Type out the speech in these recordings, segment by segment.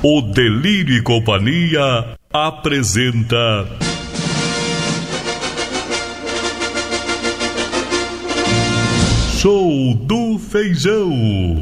O Delírio e Companhia apresenta Show do Feijão.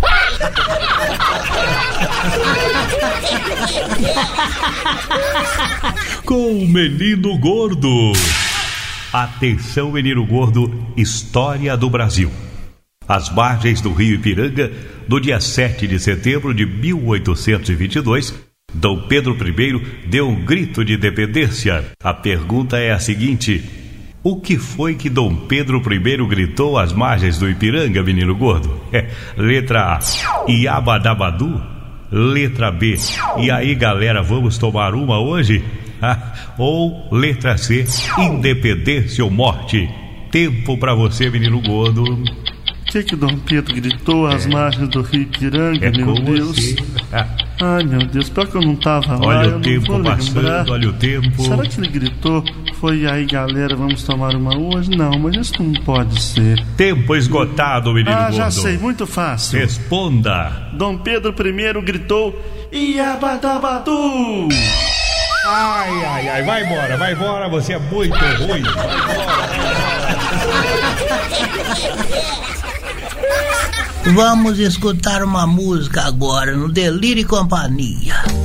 Com o Menino Gordo. Atenção, Menino Gordo, história do Brasil. Às margens do rio Ipiranga, no dia 7 de setembro de 1822, Dom Pedro I deu um grito de independência. A pergunta é a seguinte: o que foi que Dom Pedro I gritou às margens do Ipiranga, Menino Gordo? Letra A, Iabadabadu. Letra B, e aí galera, vamos tomar uma hoje? Ou letra C, independência ou morte? Tempo pra você, Menino Gordo. O que Dom Pedro gritou às margens do rio Ipiranga, meu Deus? Assim? Ai, meu Deus, pior que eu não tava lá. Olha o tempo passando, olha o tempo. Será que ele gritou, foi aí galera, vamos tomar uma hoje? Não, mas isso não pode ser. Tempo esgotado, Menino Gordo. Já sei, muito fácil. Responda. Dom Pedro I gritou, Iabadabadu. Ai, vai embora, você é muito ruim. Vamos escutar uma música agora no Delírio e Companhia.